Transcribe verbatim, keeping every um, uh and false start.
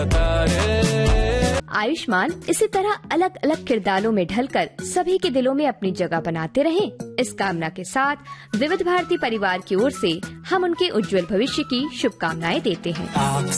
आयुष्मान इसी तरह अलग अलग किरदारों में ढलकर सभी के दिलों में अपनी जगह बनाते रहें। इस कामना के साथ विविध भारती परिवार की ओर से हम उनके उज्जवल भविष्य की शुभकामनाएं देते हैं।